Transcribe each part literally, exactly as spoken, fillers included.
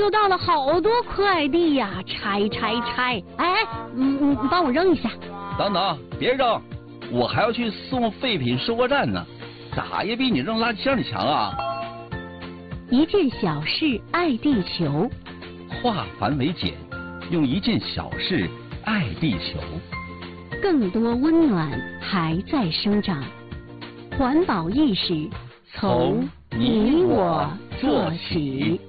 收到了好多快递呀，拆拆拆！哎，嗯，你帮我扔一下。 等等，别扔，我还要去送废品收货站呢，咋也比你扔垃圾箱里强啊！ 一件小事爱地球， 化繁为简，用一件小事爱地球。 更多温暖还在生长，环保意识从你我做起。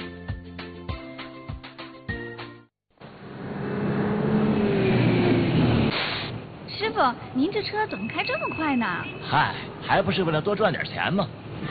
师傅，您这车怎么开这么快呢？ 嗨，还不是为了多赚点钱吗？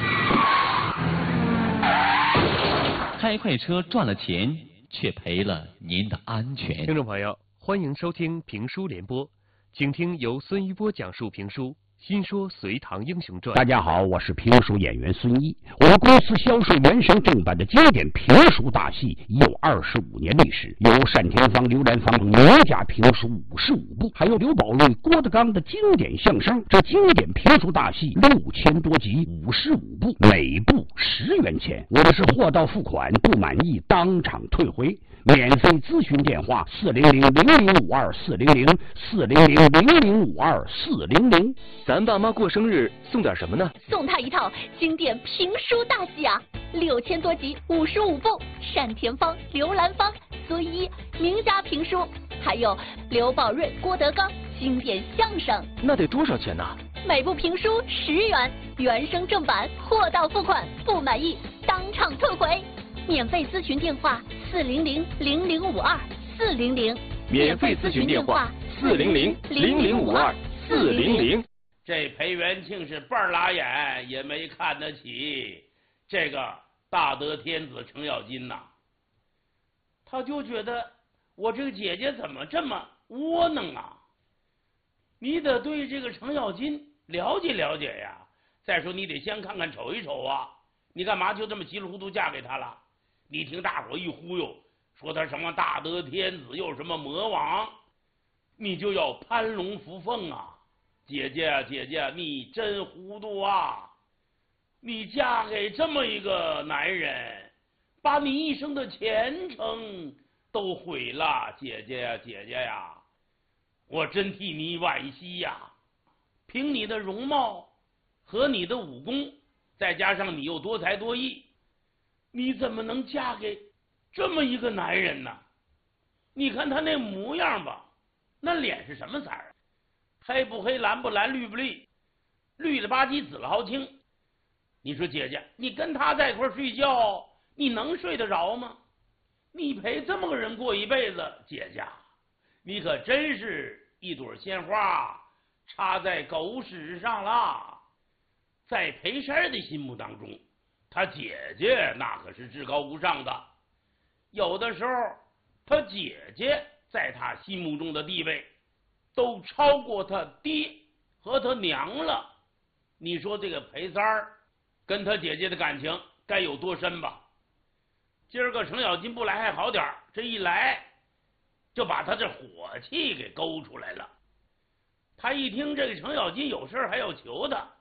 开快车赚了钱，却赔了您的安全。 听众朋友，欢迎收听评书联播，请听由孙一波讲述评书《新说隋唐英雄传》。 大家好，我是评书演员孙一。我们公司销售原声正版的经典评书大戏已有二十五年历史，有单田芳、刘兰芳名家评书五十五部，还有刘宝瑞、郭德纲的经典相声。这经典评书大戏六千多集，五十五部，每部十元钱。我们是货到付款，不满意当场退回。免费咨询电话：四零零零零五二四零零四零零零零五二四零零。 咱爸妈过生日送点什么呢？ 送他一套经典评书大戏啊，六千多集，五十五部，单田芳、刘兰芳、孙一名家评书，还有刘宝瑞、郭德纲经典相声。 那得多少钱呢？ 每部评书十元，原声正版，货到付款，不满意当场退回。免费咨询电话：四零零零零五二四零零。 免费咨询电话：四零零零零五二四零零。 这裴元庆是半拉眼也没看得起这个大德天子程咬金呐，他就觉得我这个姐姐怎么这么窝囊啊？你得对这个程咬金了解了解呀。再说你得先看看瞅一瞅啊，你干嘛就这么稀里糊涂嫁给他了？你听大伙一忽悠，说他什么大德天子又什么魔王，你就要攀龙附凤啊！姐姐啊，姐姐，你真糊涂啊！你嫁给这么一个男人，把你一生的前程都毁了，姐姐呀，姐姐呀，我真替你惋惜呀！凭你的容貌和你的武功，再加上你又多才多艺，你怎么能嫁给这么一个男人呢？你看他那模样吧，那脸是什么色儿？黑不黑，蓝不蓝，绿不绿，绿了吧唧，紫了豪青。你说姐姐，你跟他在一块睡觉，你能睡得着吗？你陪这么个人过一辈子，姐姐，你可真是一朵鲜花插在狗屎上了。在裴山的心目当中，他姐姐那可是至高无上的，有的时候他姐姐在他心目中的地位都超过他爹和他娘了。你说这个裴三儿跟他姐姐的感情该有多深吧？今儿个程咬金不来还好点，这一来就把他这火气给勾出来了。他一听这个程咬金有事还要求他，